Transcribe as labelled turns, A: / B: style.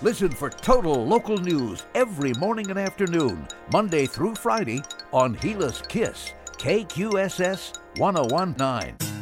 A: Listen for total local news every morning and afternoon, Monday through Friday on Gillis Kiss, KQSS 1019.